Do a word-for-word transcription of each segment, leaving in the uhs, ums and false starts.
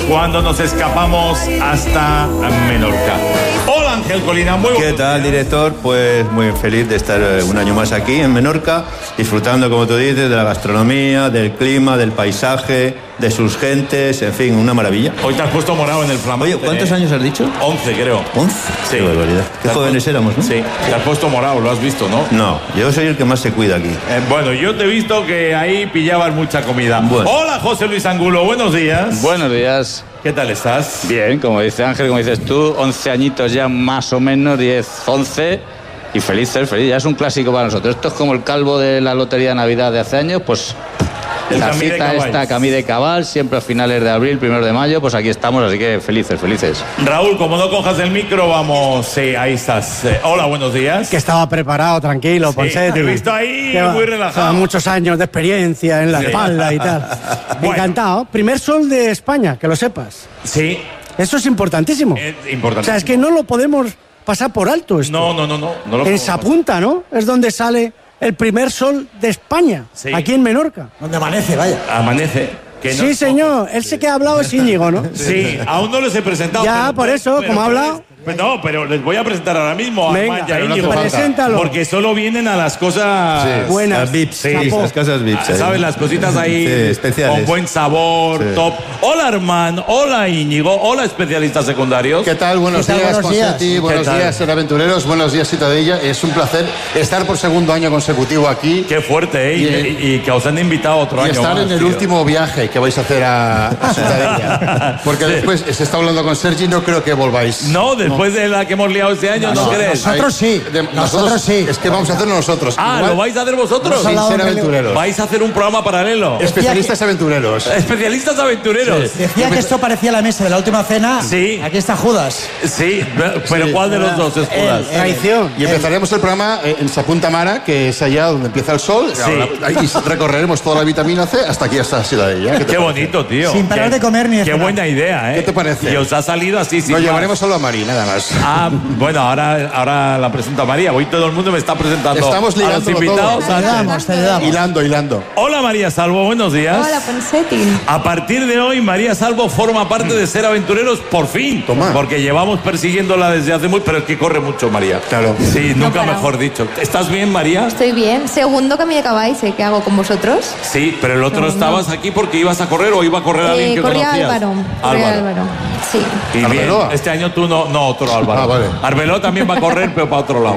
cuando nos escapamos hasta Menorca. Hola Ángel Colina, muy buenos ¿Qué tal, días. director? Pues muy feliz de estar un año más aquí en Menorca, disfrutando, como tú dices, de la gastronomía, del clima, del paisaje, de sus gentes, en fin, una maravilla. Hoy te has puesto morado en el flamante. Oye, ¿cuántos ¿eh? años has dicho? once, creo. ¿once? Sí. Qué barbaridad. Qué Te jóvenes has pu- éramos, ¿no? Sí, te has puesto morado, lo has visto, ¿no? No, yo soy el que más se cuida aquí. Eh, bueno, yo te he visto que ahí pillabas mucha comida. Bueno. Hola José Luis Angulo, buenos días. Buenos días. ¿Qué tal estás? Bien, como dice Ángel, como dices tú, once añitos ya más o menos, diez, once, y felices, feliz. Ya es un clásico para nosotros. Esto es como el calvo de la Lotería de Navidad de hace años, pues El la Camí de cita Cabal. está Camí de Cabal, siempre a finales de abril, primero de mayo, pues aquí estamos, así que felices, felices. Raúl, como no cojas el micro, vamos. Sí, ahí estás. Eh, hola, buenos días. Que estaba preparado, tranquilo, Sí, Ponseti. te he visto ahí Que va, muy relajado. o sea, muchos años de experiencia en la Sí. espalda y tal. Bueno. Encantado. Primer sol de España, que lo sepas. Sí, Eso es importantísimo. es O importante. sea, es que no lo podemos pasar por alto esto. No, no, no, no. no lo En podemos Sapunta, ¿no? Es donde sale el primer sol de España, Sí. aquí en Menorca. Donde amanece, vaya. pasar. Amanece. Que no- Sí, señor. Él sé que ha hablado es Íñigo, ¿no? Sí, aún no les he presentado. Ya, pero- por eso, pero- como ha pero- hablado. pues no, pero les voy a presentar ahora mismo a Venga, Armand y a pero no hace Íñigo. falta. Preséntalo. Porque solo vienen a las cosas... Buenas. Las V I Ps, Sí. sí, las casas V I Ps. Ah, ahí. ¿Sabes? Las cositas ahí Sí, especiales. con buen sabor, Sí. top. Hola, Armand. Hola, Íñigo. Hola, especialistas secundarios. ¿Qué tal? Buenos ¿Qué tal? días, Buenos días. Ponseti. Buenos tal? días, Aventureros. Buenos días, Citadella. Es un placer estar por segundo año consecutivo aquí Qué fuerte, ¿eh? Y, Y- y- y que os han invitado otro y año estar más, en el tío. último viaje que vais a hacer a, a Citadella. Porque Sí. después se está hablando con Sergi, no creo que volváis. No, después de la que hemos liado este año, ¿no, No, crees? Nosotros sí. De- Nosotros sí. Es que vamos a hacerlo nosotros. Ah, Igual, ¿lo vais a hacer vosotros? Hemos sin hablado ser con el- aventureros. ¿Vais a hacer un programa paralelo? Especialistas aventureros. Especialistas aventureros. Decía que esto parecía la mesa de la última cena. Sí. Aquí está Judas. Sí, pero ¿cuál de los dos es Judas? Él, él. Traición. Y empezaremos el programa eh, en Sapunta Mara, que es allá donde empieza el sol. Sí. Ahora, ahí recorreremos toda la vitamina C hasta aquí, hasta Citadella. ¿Qué te Qué parece? bonito, tío. Sin parar Qué- de comer ni de Qué cenar. buena idea, ¿eh? ¿Qué te parece? Y os ha salido así, sin Lo más. llevaremos solo a Mari, nada más. Ah, bueno, ahora, ahora la presento a María. Hoy todo el mundo me está presentando Estamos a los ligándolo invitados. Te antes. ayudamos, te ayudamos. Hilando, hilando. Hola María Salvo, buenos días. Hola, Ponseti. A partir de hoy, María Salvo forma parte de Ser Aventureros por fin. Toma. Porque llevamos persiguiéndola desde hace muy... Pero es que corre mucho, María. Claro. Sí, No nunca para. mejor dicho. ¿Estás bien, María? Estoy bien. Segundo Camí de Cabáis, ¿eh? ¿Qué hago con vosotros? Sí, pero el otro No, no. estabas aquí porque ibas a correr o iba a correr alguien Eh, que corría conocías. Álvaro. Corría Álvaro. Sí. Y bien, ¿Arbeloa? este año tú no, no otro Álvaro. Ah, vale. Arbeló también va a correr, pero para otro lado.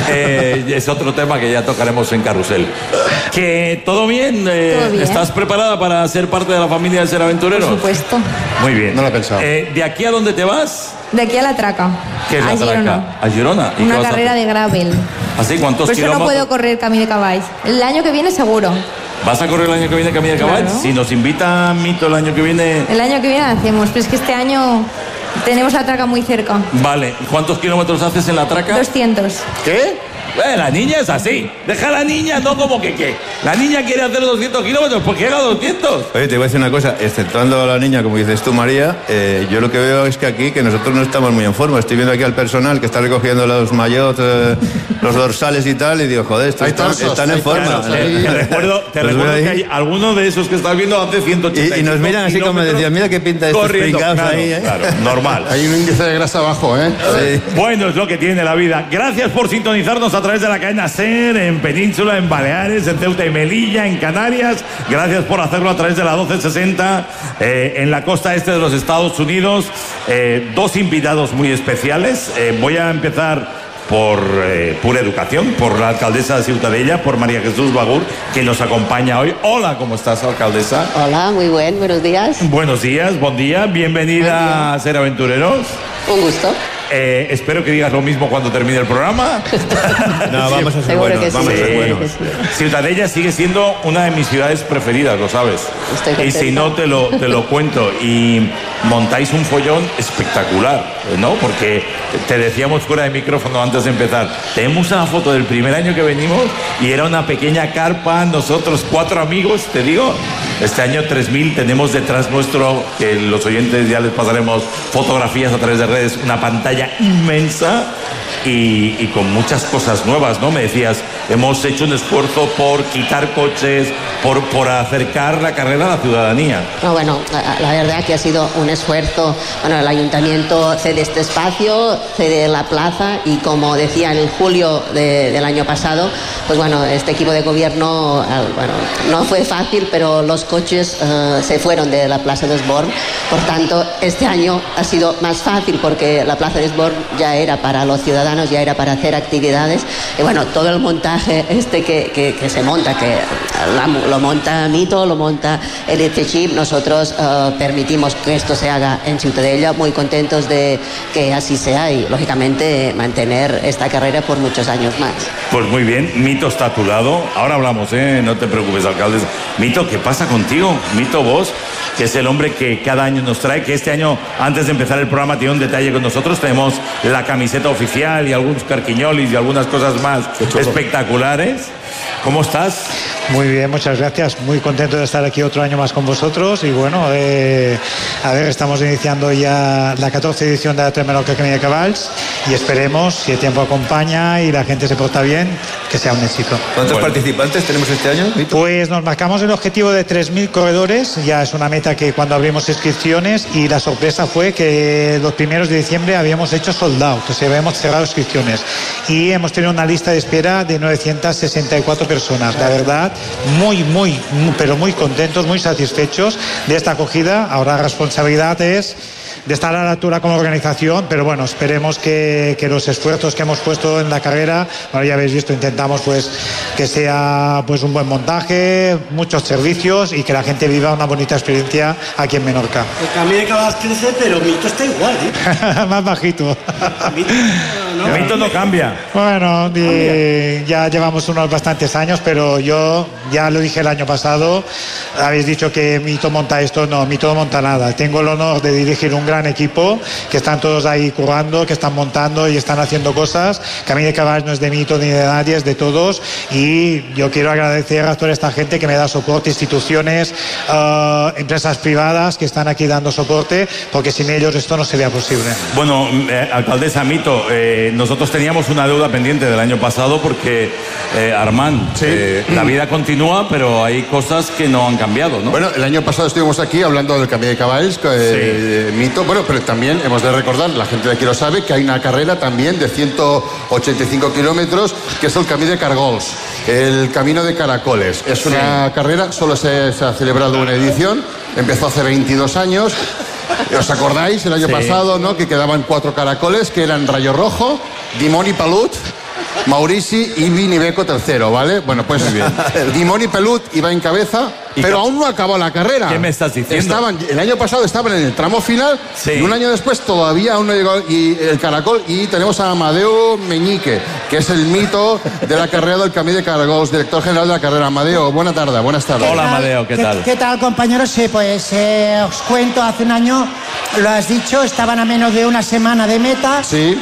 Eh, es otro tema que ya tocaremos en Carrusel. Que todo bien, eh, Todo bien. ¿estás preparada para ser parte de la familia de Ser Por Aventureros? supuesto. Muy bien. No lo he pensado. Eh, ¿De aquí a dónde te vas? De aquí a la traca. ¿Qué es a la traca? Girona. ¿A Girona? ¿Y qué Una vas a carrera hacer? de gravel. ¿Así cuántos Por eso no kilómetros? puedo correr Camí de Cabáis. El año que viene seguro. ¿Vas a correr el año que viene Camino de Cabal? Claro. Si nos invita Mito el año que viene... El año que viene hacemos, pero es que este año tenemos la traca muy cerca. Vale, ¿cuántos kilómetros haces en la traca? doscientos. ¿Qué? Eh, la niña es así. Deja a la niña, no como que qué. La niña quiere hacer doscientos kilómetros, pues que haga doscientos. Oye, te voy a decir una cosa, exceptuando a la niña, como dices tú, María, eh, yo lo que veo es que aquí, que nosotros no estamos muy en forma. Estoy viendo aquí al personal que está recogiendo los maillots, eh, los dorsales y tal, y digo, joder, estos Hay están, torsos, están en hay forma. torsos Te, ahí. te recuerdo, te Los recuerdo veo que ahí. hay alguno de esos que estás viendo hace ciento ochenta Y, y nos miran así como decían, mira qué pinta estos corriendo. pringados Claro, ahí, ¿eh? claro, normal. Hay un índice de grasa bajo, ¿eh? Sí. Bueno, es lo que tiene la vida. Gracias por sintonizarnos a través de la cadena SER, en Península, en Baleares, en Ceuta y Melilla, en Canarias. Gracias por hacerlo a través de la doce sesenta, eh, en la costa este de los Estados Unidos. Eh, dos invitados muy especiales. Eh, voy a empezar por eh, Pura Educación, por la alcaldesa de Ciutadella, por María Jesús Bagur, que nos acompaña hoy. Hola, ¿cómo estás, alcaldesa? Hola, muy buen, buenos días. Buenos días, buen día. Bienvenida a Ser Aventureros. Un gusto. Eh, espero que digas lo mismo cuando termine el programa. No, vamos a ser Seguro buenos, que sí, vamos a ser seguro buenos. que sí. Ciutadella sigue siendo una de mis ciudades preferidas, lo sabes. Estoy y contenta. si no, te lo, te lo cuento. Y montáis un follón espectacular, ¿no? Porque te decíamos fuera de micrófono antes de empezar, tenemos una foto del primer año que venimos y era una pequeña carpa, nosotros cuatro amigos, te digo. Este año tres mil tenemos detrás nuestro, que los oyentes ya les pasaremos fotografías a través de redes, una pantalla inmensa y, y con muchas cosas nuevas, ¿no? Me decías, hemos hecho un esfuerzo por quitar coches, por, por acercar la carrera a la ciudadanía. No, bueno, la, la verdad que ha sido un esfuerzo. Bueno, el ayuntamiento cede este espacio, cede la plaza y como decía en julio de, del año pasado, pues bueno, este equipo de gobierno, bueno, no fue fácil, pero los coches uh, se fueron de la Plaza de Esborn. Por tanto, este año ha sido más fácil porque la Plaza de Esborn ya era para los ciudadanos, ya era para hacer actividades. Y bueno, todo el montaje este que, que, que se monta, que la, lo monta Mito, lo monta el E T Chip, nosotros uh, permitimos que esto se haga en Ciutadella, muy contentos de que así sea y, lógicamente, mantener esta carrera por muchos años más. Pues muy bien, Mito está a tu lado. Ahora hablamos, ¿eh? No te preocupes, alcaldes. Mito, ¿qué pasa contigo? Mito, vos, que es el hombre que cada año nos trae, que este año, antes de empezar el programa, tiene un detalle con nosotros. Tenemos la camiseta oficial y algunos carquiñolis y algunas cosas más espectaculares. ¿Cómo estás? Muy bien, muchas gracias. Muy contento de estar aquí otro año más con vosotros. Y bueno, eh, a ver, estamos iniciando ya la catorce edición de la Trek Menorca Camí de Cavalls y esperemos, si el tiempo acompaña y la gente se porta bien, que sea un éxito. ¿Cuántos bueno. participantes tenemos este año, Víctor? Pues nos marcamos el objetivo de tres mil corredores. Ya es una meta que cuando abrimos inscripciones, y la sorpresa fue que los primeros de diciembre habíamos hecho sold out, o sea, habíamos cerrado inscripciones y hemos tenido una lista de espera de novecientas sesenta y cuatro personas. La verdad, muy, muy, muy, pero muy contentos, muy satisfechos de esta acogida. Ahora la responsabilidad es de estar a la altura como organización, pero bueno, esperemos que, que los esfuerzos que hemos puesto en la carrera, bueno, ya habéis visto, intentamos pues que sea pues un buen montaje, muchos servicios y que la gente viva una bonita experiencia aquí en Menorca. El Camí de Cavalls crece, pero Mito está igual, ¿eh? Más bajito. Mito no, no, Mito no cambia. Bueno, y ya llevamos unos bastantes años, pero yo ya lo dije el año pasado, habéis dicho que Mito monta esto, no, Mito no monta nada. Tengo el honor de dirigir un gran equipo, que están todos ahí currando, que están montando y están haciendo cosas. Camí de Cavalls no es de Mito ni de nadie, es de todos, y yo quiero agradecer a toda esta gente que me da soporte, instituciones, uh, empresas privadas que están aquí dando soporte, porque sin ellos esto no sería posible. Bueno, eh, alcaldesa Mito, eh, nosotros teníamos una deuda pendiente del año pasado porque, eh, Armand, sí. eh, la vida continúa, pero hay cosas que no han cambiado, ¿no? Bueno, el año pasado estuvimos aquí hablando del Camí de Cavalls, eh, sí. Mito. Bueno, pero también hemos de recordar, la gente de aquí lo sabe, que hay una carrera también de ciento ochenta y cinco kilómetros, que es el Camí de Cargols, el Camino de Caracoles. Es una sí. carrera, solo se, se ha celebrado una edición, empezó hace veintidós años. ¿Os acordáis el año sí. pasado, no? Que quedaban cuatro caracoles, que eran Rayo Rojo, Dimoni Pelut, Maurici y Vinibeco tercero, ¿vale? Bueno, pues Dimoni Pelut iba en cabeza, pero aún no acabó la carrera. ¿Qué me estás diciendo? Estaban, el año pasado estaban en el tramo final, sí. y un año después todavía aún no llegó y el caracol, y tenemos a Amadeo Meñique, que es el mito de la carrera del Camí de Cargols, director general de la carrera. Amadeo, buena tarde, buenas tardes. Hola, Amadeo, ¿qué tal? ¿Qué, qué tal, compañeros? Sí, pues eh, os cuento, hace un año, lo has dicho, estaban a menos de una semana de meta, sí.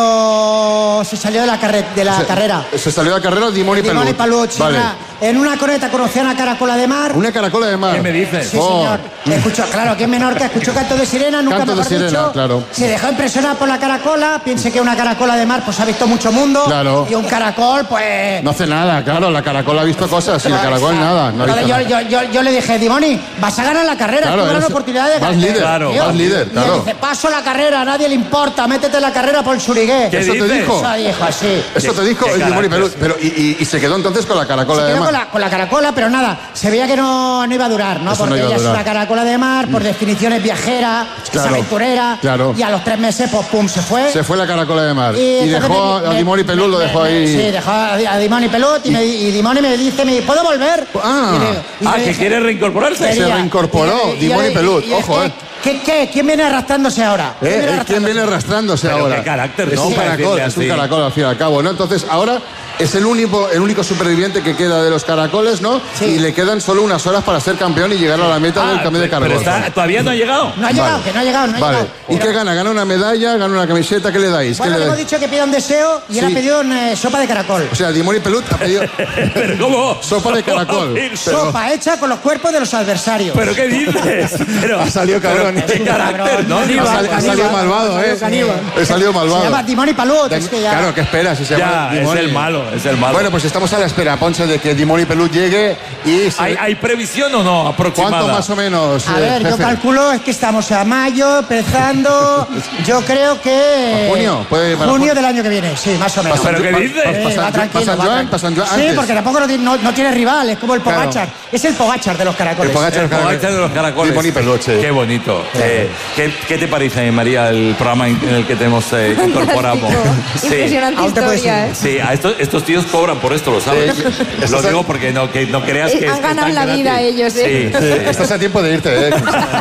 pero se salió de la, carre de la se, carrera. Se salió de la carrera Dimoni Pelut. Dimoni Pelut, sí, vale. En una coreta conocía una caracola de mar. Una caracola de mar. ¿Qué me dices? Sí, oh. señor. Escucho, claro, aquí en Menorca escuchó canto de sirena, nunca canto mejor de sirena, dicho. Claro. Se dejó impresionar por la caracola. Piense que una caracola de mar pues ha visto mucho mundo. Claro. Y un caracol, pues... No hace nada, claro, la caracola ha visto cosas y el caracol nada. No yo, nada. Yo, yo, yo le dije, Dimoni, vas a ganar la carrera, claro, es tu gran eres, oportunidad de ganar. Vas líder, claro, vas líder, claro. Y él dice, paso la carrera, a nadie le importa, métete en la carrera por el Surigué. ¿Eso dices? te dijo? Eso dijo así. Eso te dijo el Dimoni Pelut, pero y, y, y se quedó entonces con la caracola se de quedó mar. Con la, con la caracola, pero nada, se veía que no, no iba a durar, ¿no? Eso porque no ella es una caracola de mar, por definición es viajera, claro, es aventurera, claro. y a los tres meses, pues pum, se fue. Se fue la caracola de mar. Y, y dejó me, a Dimoni Pelut, me, lo dejó me, ahí. Sí, dejó a Dimoni Pelut y, y, me, y Dimoni me dice, me, ¿puedo volver? Ah, y le, y ah le que dije, quiere reincorporarse. quería, se reincorporó, y, Dimoni y, Pelut, y, y, ojo, eh. ¿Qué, qué? ¿Quién viene arrastrándose ahora? ¿Eh? ¿Quién viene arrastrándose? ¿Quién viene arrastrándose Pero ahora? qué carácter, es ¿no? un caracol, es un caracol al fin y al cabo, ¿no? Entonces, ahora es el único, el único superviviente que queda de los caracoles, ¿no? Sí. Y le quedan solo unas horas para ser campeón y llegar a la meta ah, del Camí de Cargols. Pero está, todavía no ha llegado. No ha llegado, vale. que no ha llegado, no ha vale. llegado. ¿Y pero... qué gana? ¿Gana una medalla? ¿Gana una camiseta? ¿Qué le dais? Bueno, ¿Qué le le hemos dais? dicho que pida un deseo y sí. él ha pedido una eh, sopa de caracol. O sea, Dimoni Pelut ha pedido... ¿Pero cómo? Sopa de caracol. Sopa pero... hecha con los cuerpos de los adversarios. ¿Pero qué dices? Pero, ha salido cabrón. Johnny. Qué carácter, ¿no? Ha, sal- ha salido malvado, ¿eh? Caníbal. He salido malvado. Se llama Dimoni Palut. De- Es que ya... Claro, ¿qué esperas? Si se Ya, llama es Dimoni. el malo, es el malo. Bueno, pues estamos a la espera, Ponce, de que Dimoni Pelut llegue y... se- ¿Hay, ¿Hay previsión o no aproximada? ¿Cuánto más o menos, A eh, ver, yo jefe? calculo, es que estamos a mayo, empezando, yo creo que... ¿A junio? ¿Puede para junio junio? del año que viene, sí, más o menos. ¿Pero qué Pa- dices? pa- Eh, pa- va pa- tranquilo, pa- San va Joan, tranquilo. pa' San Joan Sí, antes. porque tampoco no, tiene- no- no tiene rival, es como el Claro. Pogachar. Es el Pogachar de los caracoles. El Pogacar El Pogacar de los caracoles. Dimoni Pelut, sí. Qué bonito. Eh, ¿qué, ¿Qué te parece, María, el programa en en el que te hemos eh, incorporamos? Sí. Impresionante Aún te puedes historia. ir. ¿eh? Sí, a estos, estos tíos cobran por esto, lo sabes. Sí. Lo Estás digo a- porque no, que no creas Eh, que han es que ganado están la vida gratis. ellos, ¿eh? Sí, sí. Estás a tiempo de irte, ¿eh?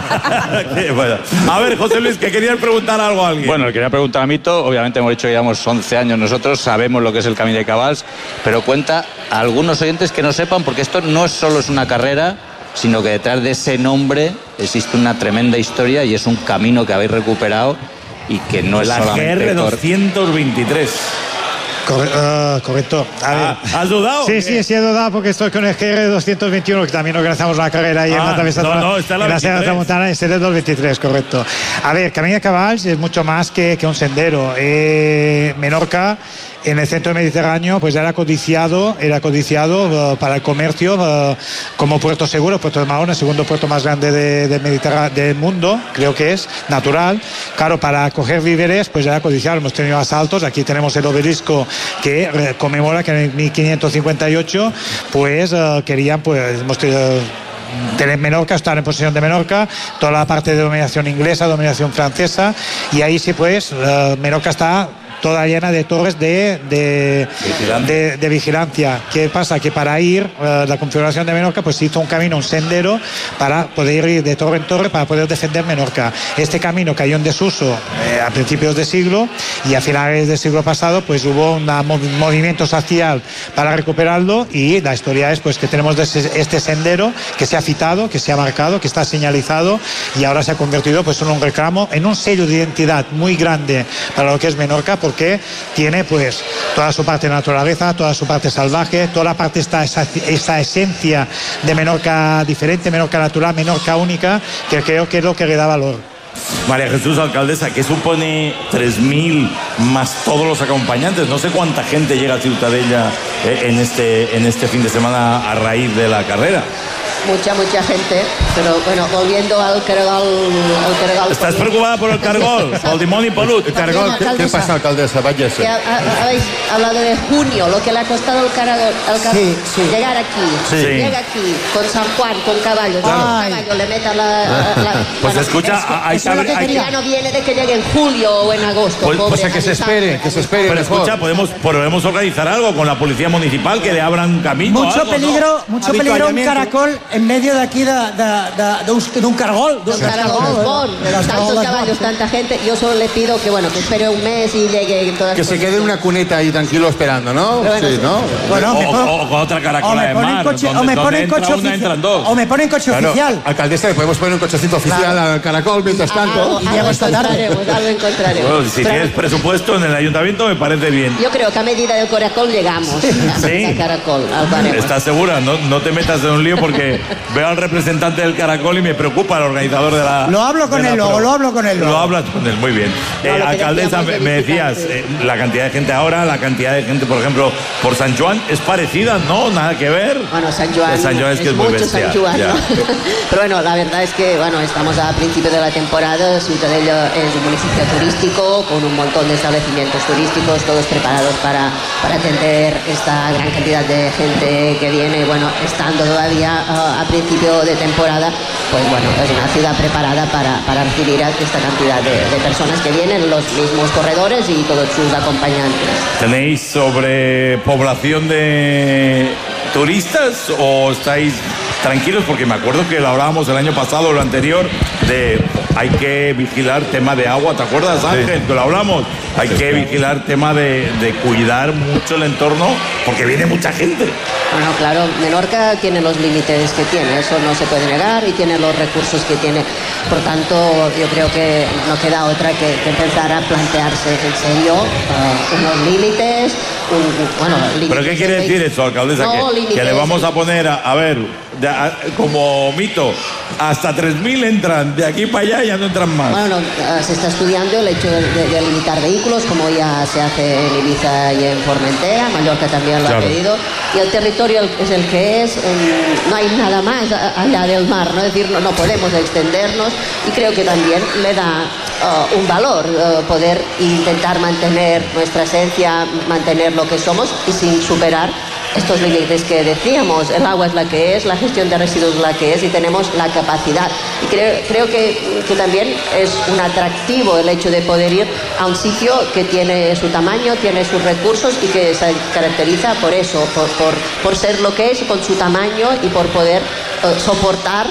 Qué bueno. A ver, José Luis, que querías preguntar algo a alguien. Bueno, le quería preguntar a Mito, obviamente hemos dicho que llevamos once años nosotros, sabemos lo que es el Camí de Cabals, pero cuenta a algunos oyentes que no sepan, porque esto no es solo es una carrera, sino que detrás de ese nombre existe una tremenda historia y es un camino que habéis recuperado y que no es la G solamente... R cor- doscientos veintitrés. Corre- ah, correcto. A ver. Ah, ¿has dudado? Sí, ¿Qué? sí, sí he dudado porque estoy con el G R doscientos veintiuno, que también organizamos una carrera ahí en Ah, la Travesa no, de no, está en la en la Sierra veintitrés. Tramontana, es el doscientos veintitrés, correcto. A ver, Camí de Cabals es mucho más que, que un sendero. Eh, Menorca, en el centro mediterráneo, pues era codiciado, era codiciado eh, para el comercio eh, como puerto seguro, Puerto de Mahón, el segundo puerto más grande de, de Mediterrá- del mundo, creo que es, natural. Claro, para coger víveres, pues era codiciado. Hemos tenido asaltos, aquí tenemos el obelisco que eh, conmemora que en el mil quinientos cincuenta y ocho, pues eh, querían, pues, hemos tenido tener Menorca, estar en posesión de Menorca, toda la parte de dominación inglesa, dominación francesa, y ahí sí, pues, eh, Menorca está toda llena de torres de, de, Vigilancia. de, de vigilancia. ¿Qué pasa? Que para ir, eh, la configuración de Menorca, pues se hizo un camino, un sendero, para poder ir de torre en torre, para poder defender Menorca. Este camino cayó en desuso eh, a principios de siglo, y a finales del siglo pasado, pues hubo un movimiento social para recuperarlo, y la historia es, pues, que tenemos de ese- este sendero que se ha citado, que se ha marcado, que está señalizado, y ahora se ha convertido, pues, en un reclamo, en un sello de identidad muy grande para lo que es Menorca, porque tiene, pues, toda su parte de naturaleza, toda su parte salvaje, toda la parte, esta, esa, esa esencia de Menorca diferente, Menorca natural, Menorca única, que creo que es lo que le da valor. María Jesús, alcaldesa, ¿qué supone tres mil más todos los acompañantes? No sé cuánta gente llega a Ciutadella eh, en, este, en este fin de semana a raíz de la carrera. Mucha, mucha gente, pero bueno, volviendo al cargol... Al cargol ¿Estás preocupada por el cargol? Por el Dimoni Pelut. El cargol, ¿qué, qué pasa, alcaldesa? Váyase. Que ha- ha- habéis hablado de junio, lo que le ha costado al cargol, al cargol Sí, sí. llegar aquí. Sí. Llega aquí con San Juan, con caballos. Claro. Con Ay. caballo, le meta la... la- Pues bueno, escucha, es que hay eso es lo que- que hay que- quería, no viene de que llegue en julio o en agosto. Pues- pobre, O sea, que se avisando, espere, que se espere. Pero mejor. escucha, podemos, podemos organizar algo con la policía municipal, que le abran camino. Mucho algo, ¿no? peligro, mucho peligro un Habituallamiento. caracol en medio de aquí de, de, de, de un, de un cargol. Los caragol, bon, tantos caballos, tanta gente. Yo solo le pido que, bueno, que espere un mes y llegue en todas Que se quede en una cuneta ahí tranquilo esperando, ¿no? Pero bueno, Sí, sí. ¿no? Bueno, O, me pon- o- o con otra o caracola me de ponen mar. coche, donde, o me donde ponen entra coche una, entran dos. oficial. O me ponen coche Claro, oficial. alcaldesa, le podemos poner un cochecito oficial Claro. al caracol mientras tanto. Algo, Y algo llego esta tarde. encontraremos, algo encontraremos. Bueno, si Pero tienes presupuesto en el ayuntamiento, me parece bien. yo creo que a medida del caracol llegamos. Sí. Al caracol, al baremo. ¿Estás segura? No, no te metas en un lío porque veo al representante del caracol y me preocupa el organizador de la. Lo hablo con de la él luego, prueba. lo hablo con él luego. Lo hablas con él, muy bien. No, Eh, lo que alcaldesa, decíamos de me, me decías, visitantes. eh, la cantidad de gente ahora, la cantidad de gente, por ejemplo, por San Juan, es parecida, ¿no? Nada que ver. Bueno, San Juan, San Juan es que es muy mucho bestia. San Juan, ya. ¿no? Pero bueno, la verdad es que bueno, estamos a principio de la temporada. Ciutadella es un municipio turístico con un montón de establecimientos turísticos, todos preparados para, para atender esta gran cantidad de gente que viene. Bueno, estando todavía uh, a principio de temporada, pues bueno, es una ciudad preparada para, para recibir a esta cantidad de, de personas que vienen, los mismos corredores y todos sus acompañantes. ¿Tenéis sobrepoblación de turistas o estáis tranquilos? Porque me acuerdo que lo hablábamos el año pasado o lo anterior de hay que vigilar tema de agua, ¿te acuerdas, Ángel? Que lo hablamos. Hay que vigilar tema de, de cuidar mucho el entorno porque viene mucha gente. Bueno, claro, Menorca tiene los límites que tiene, eso no se puede negar, y tiene los recursos que tiene. Por tanto, yo creo que no queda otra que, que empezar a plantearse en serio uh, unos límites, un, bueno, ¿Pero qué quiere decir eso, alcaldesa? No, que, que le vamos a poner, a, a ver, de, a, como mito, hasta tres mil entran, de aquí para allá ya no entran más. Bueno, no, se está estudiando el hecho de, de, de limitar vehículos, como ya se hace en Ibiza y en Formentera, Mallorca también lo claro. ha pedido, y el territorio es el que es, um, no hay nada más allá del mar, ¿no? Es decir, no, no podemos extendernos, y creo que también le da uh, un valor uh, poder intentar mantener nuestra esencia, mantener lo que somos y sin superar estos límites que decíamos. El agua es la que es, la gestión de residuos es la que es y tenemos la capacidad. Y creo, creo que, que también es un atractivo el hecho de poder ir a un sitio que tiene su tamaño, tiene sus recursos y que se caracteriza por eso, por, por, por ser lo que es, con su tamaño y por poder uh, soportar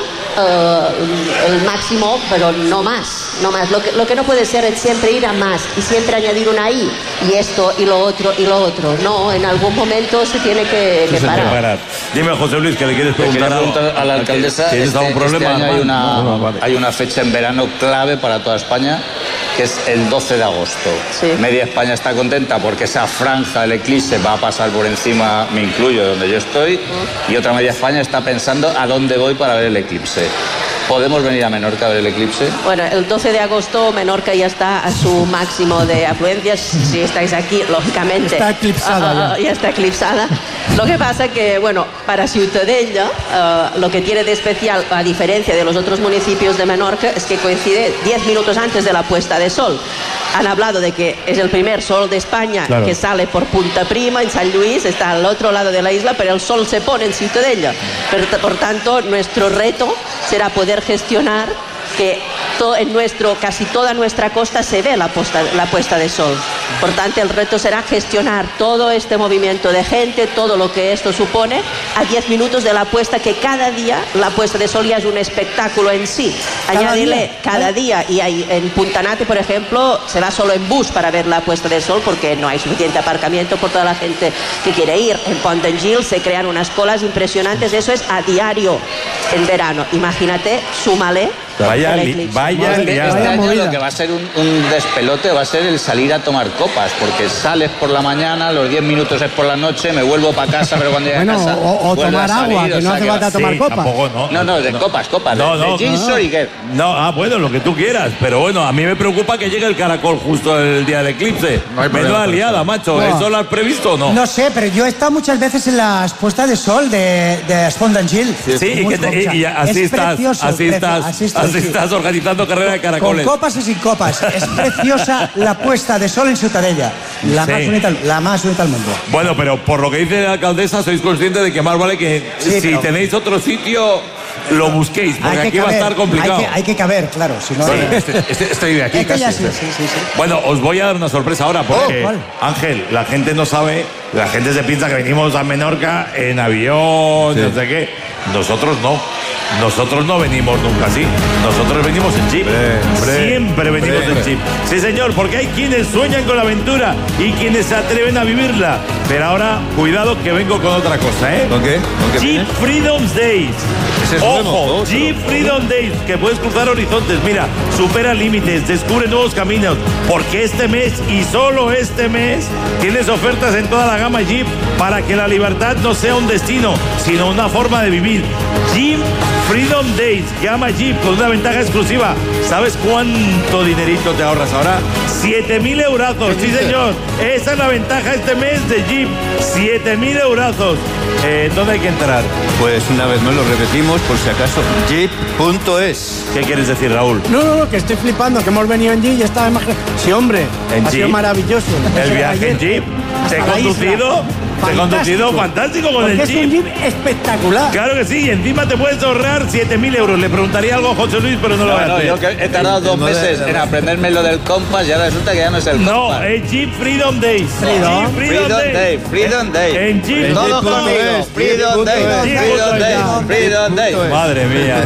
Uh, el máximo, pero no más, no más. Lo que, lo que no puede ser es siempre ir a más y siempre añadir una I y esto y lo otro y lo otro. No, en algún momento se tiene que, que parar. parar. Dime, José Luis, que le quieres preguntar, le preguntar a la alcaldesa. ¿Tienes este, algún problema? Este año hay una, no, no, vale. hay una fecha en verano clave para toda España, que es el doce de agosto. Sí. Media España está contenta porque esa franja del eclipse va a pasar por encima, me incluyo, de donde yo estoy, uh. y otra media España está pensando a dónde voy para ver el eclipse. ¿Podemos venir a Menorca a ver el eclipse? Bueno, el doce de agosto Menorca ya está a su máximo de afluencias. Si estáis aquí, lógicamente. Está eclipsada. Uh, ya. ya está eclipsada. Lo que pasa que, bueno, para Ciutadella, uh, lo que tiene de especial, a diferencia de los otros municipios de Menorca, es que coincide diez minutos antes de la puesta de sol. Han hablado de que es el primer sol de España claro. que sale por Punta Prima, en San Luis, está al otro lado de la isla, pero el sol se pone en Ciutadella. Pero, por tanto, nuestro reto será poder gestionar que to, en nuestro, casi toda nuestra costa se ve la, posta, la puesta de sol. Por tanto, el reto será gestionar todo este movimiento de gente, todo lo que esto supone, a diez minutos de la puesta, que cada día la puesta de sol ya es un espectáculo en sí. Añádele cada día, y hay, en Puntanate, por ejemplo, se va solo en bus para ver la puesta de sol porque no hay suficiente aparcamiento por toda la gente que quiere ir. En Pont d'Angil se crean unas colas impresionantes, eso es a diario en verano. Imagínate, súmale. Vaya, li, vaya liada. Este año lo que va a ser un, un despelote va a ser el salir a tomar copas, porque sales por la mañana, los diez minutos es por la noche, me vuelvo para casa, pero cuando llegue bueno, a casa o, o tomar salir, agua, que no hace falta tomar sí, copas. Tampoco, no, no, no, de no. copas, copas, no, de, no, de gin no, y qué. No, ah, bueno, lo que tú quieras, pero bueno, a mí me preocupa que llegue el caracol justo el día del eclipse. No hay Menuda liada, macho. No. ¿Eso lo has previsto o no? No sé, pero yo he estado muchas veces en las puestas de sol de, de Pont d'Angil. Sí, sí, y, que te, y, y así, es estás, precioso, así, estás, así, estás, así estás organizando carrera de caracoles. Con copas y sin copas. Es preciosa la puesta de sol en Ciutadella. La, sí. más bonita, la más bonita del mundo. Bueno, pero por lo que dice la alcaldesa, sois conscientes de que más vale que sí, si pero... tenéis otro sitio, lo busquéis, porque aquí caber, va a estar complicado. Hay que, hay que caber, claro. Si no, sí, este, este, estoy de aquí. Este casi, sí, sí, sí, sí. Bueno, os voy a dar una sorpresa ahora, porque oh, Ángel, la gente no sabe, la gente se piensa que venimos a Menorca en avión, sí. no sé qué. Nosotros no. Nosotros no venimos nunca así. Nosotros venimos en jeep. Bre, Siempre venimos bre, en jeep. Sí, señor, porque hay quienes sueñan con la aventura y quienes se atreven a vivirla. Pero ahora, cuidado que vengo con otra cosa, ¿eh? ¿Con qué? ¿Con qué Jeep vienes? Freedom Days. Es Ojo, Jeep Freedom Days, que puedes cruzar horizontes. Mira, supera límites, descubre nuevos caminos. Porque este mes, y solo este mes, tienes ofertas en toda la gama Jeep para que la libertad no sea un destino, sino una forma de vivir. Jeep Freedom Days, llama Jeep con una ventaja exclusiva. ¿Sabes cuánto dinerito te ahorras ahora? siete mil eurazos, sí señor. Esa es la ventaja este mes de Jeep. siete mil eurazos. Eh, ¿Dónde hay que entrar? Pues una vez más lo repetimos, por si acaso, jeep punto es. ¿Qué quieres decir, Raúl? No, no, no, que estoy flipando, que hemos venido en Jeep y estaba imaginando. Sí, hombre, ¿En ha sido Jeep? Maravilloso. El viaje en Jeep. Te he conducido, te he conducido fantástico con el Jeep. Es un Jeep espectacular. Claro que sí, y encima te puedes ahorrar siete mil euros. Le preguntaría algo a José Luis, pero no lo voy a no, hacer. Yo que he tardado dos meses en aprenderme lo del compás y ahora resulta que ya no es el no, compás. No, es Jeep Freedom Days. Freedom, Jeep Freedom, Freedom Days. Day, Freedom Day. En Jeep. Todos conmigo. Freedom Day, Freedom Day, Freedom Day. Madre mía.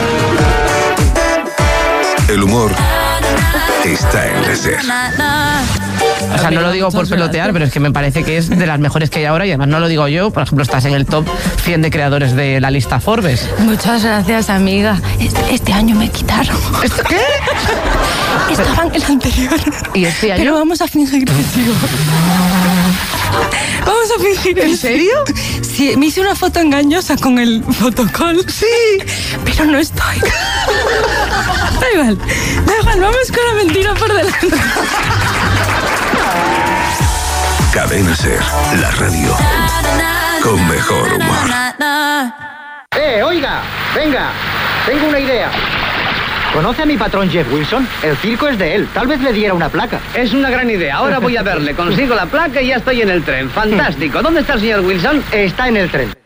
El humor está en la SER. O sea, no lo digo por pelotear, pero es que me parece que es de las mejores que hay ahora y además no lo digo yo. Por ejemplo, estás en el top cien de creadores de la lista Forbes. Muchas gracias, amiga. Este, este año me quitaron. ¿Esto qué? Es Estaba en el anterior. ¿Y este año? Pero vamos a fingir que sigo. Vamos a fingir. ¿En serio? Sí, me hice una foto engañosa con el fotocall. Sí. Pero no estoy. Da igual, da igual, vamos con la mentira por delante. Cadena Ser, la radio con mejor humor. Eh, oiga, venga, tengo una idea. ¿Conoce a mi patrón Jeff Wilson? El circo es de él. Tal vez le diera una placa. Es una gran idea. Ahora voy a verle. Consigo la placa y ya estoy en el tren. Fantástico. ¿Dónde está el señor Wilson? Está en el tren.